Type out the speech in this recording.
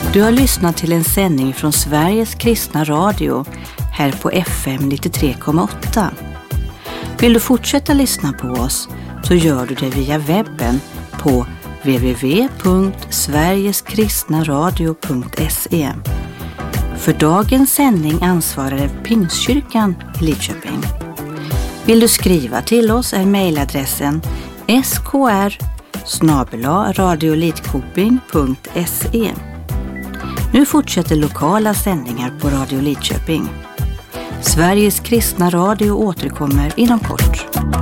Du har lyssnat till en sändning från Sveriges kristna radio här på FM 93,8. Vill du fortsätta lyssna på oss så gör du det via webben på www.sverigeskristnaradio.se. För dagens sändning ansvarar Pingstkyrkan i Lidköping. Vill du skriva till oss är mejladressen skr@radiolidköping.se. Nu fortsätter lokala sändningar på Radio Lidköping. Sveriges kristna radio återkommer inom kort.